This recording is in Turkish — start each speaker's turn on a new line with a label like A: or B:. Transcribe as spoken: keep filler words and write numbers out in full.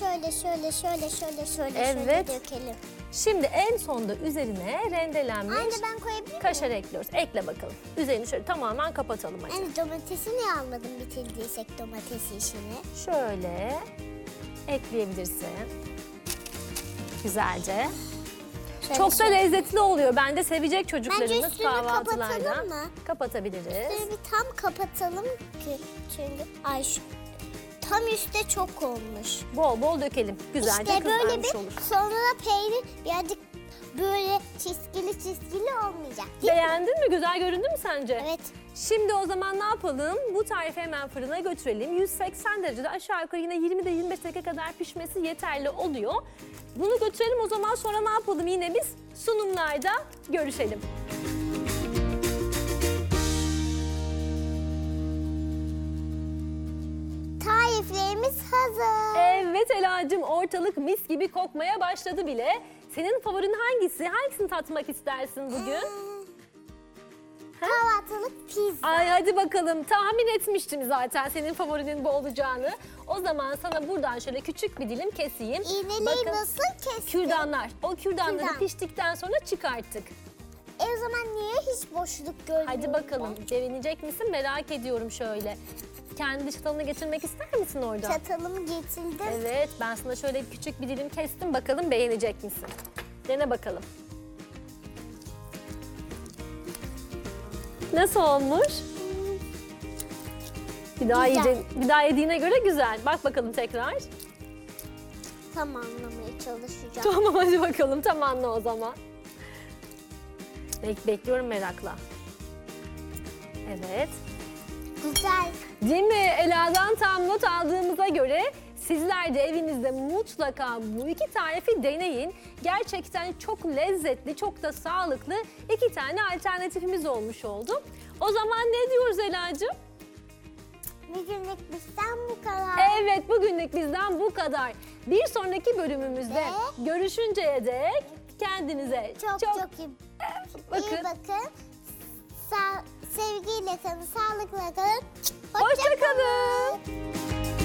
A: şöyle şöyle şöyle şöyle şöyle
B: Evet.
A: şöyle dökelim.
B: Şimdi en sonda üzerine rendelenmiş
A: Anne ben koyabilir miyim?
B: kaşar ekliyoruz. Ekle bakalım. Üzerini şöyle tamamen kapatalım hadi.
A: Anne domatesi niye almadın bitirdiysek domates işini?
B: Şöyle ekleyebilirsin. Güzelce.
A: Şöyle
B: Çok da
A: şöyle.
B: lezzetli oluyor. Bence sevecek
A: Bence
B: çocuklarımız
A: üstünü
B: kahvaltılarda.
A: kapatalım mı?
B: Kapatabiliriz.
A: Üstünü bir tam kapatalım ki çünkü ay şu, tam üstte çok olmuş.
B: Bol bol dökelim. Güzelce
A: İşte böyle
B: kızarmış
A: bir
B: olur.
A: sonra da peynir birazcık böyle çizgili çizgili olmayacak değil mi?
B: Beğendin mi? Güzel göründü mü sence?
A: Evet.
B: Şimdi o zaman ne yapalım? Bu tarifi hemen fırına götürelim. yüz seksen derecede aşağı yukarı yine yirmi yirmi beş dakika kadar pişmesi yeterli oluyor. Bunu götürelim o zaman, sonra ne yapalım? Yine biz sunumlarda görüşelim.
A: Tariflerimiz hazır.
B: Evet Ela'cığım, ortalık mis gibi kokmaya başladı bile. Senin favorin hangisi? Hangisini tatmak istersin bugün?
A: Kahvaltılık pizza.
B: Ay hadi bakalım, tahmin etmiştim zaten senin favorinin bu olacağını. O zaman sana buradan şöyle küçük bir dilim keseyim.
A: İğneleri
B: Bakın,
A: nasıl kestin?
B: kürdanlar. O kürdanları
A: Kürdan.
B: piştikten sonra çıkarttık.
A: E o zaman niye hiç boşluk görmüyorum?
B: Hadi bakalım, devinecek misin merak ediyorum şöyle. Kendi çatalını getirmek ister misin orada?
A: Çatalımı getirdim.
B: Evet, ben sana şöyle küçük bir dilim kestim. Bakalım beğenecek misin? Dene bakalım. Nasıl olmuş? Bir daha
A: Güzel.
B: yiyece, bir daha yediğine göre güzel. Bak bakalım tekrar.
A: Tam anlamaya çalışacağım.
B: Tamam hadi bakalım, tam anla o zaman. Bek bekliyorum merakla. Evet.
A: Güzel.
B: Değil mi? Ela'dan tam not aldığımıza göre sizler de evinizde mutlaka bu iki tarifi deneyin. Gerçekten çok lezzetli, çok da sağlıklı iki tane alternatifimiz olmuş oldu. O zaman ne diyoruz Ela'cığım?
A: Bugünlük bizden bu kadar.
B: Evet, bugünlük bizden bu kadar. Bir sonraki bölümümüzde
A: Ve?
B: görüşünceye dek kendinize
A: Çok
B: çok,
A: çok, iyi,
B: bakın.
A: iyi bakın. Sa sevgiyle kalın, sağlıkla kalın.
B: Hoşça
A: Hoşça
B: kalın.
A: kalın.